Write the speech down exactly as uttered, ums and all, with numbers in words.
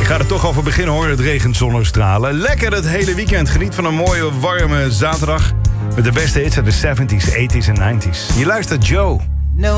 Ik ga er toch over beginnen hoor, het regent zonnestralen. Lekker het hele weekend. Geniet van een mooie, warme zaterdag. Met de beste hits uit de zeventies, tachtiger en negentiger. Je luistert Joe.